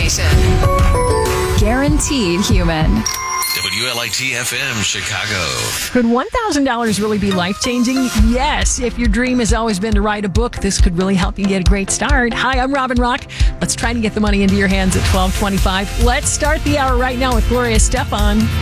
station. Guaranteed human. WLIT-FM Chicago. Could $1,000 really be life-changing? Yes. If your dream has always been to write a book, this could really help you get a great start. Hi, I'm Robin Rock. Let's try to get the money into your hands at 12:25. Let's start the hour right now with Gloria Estefan.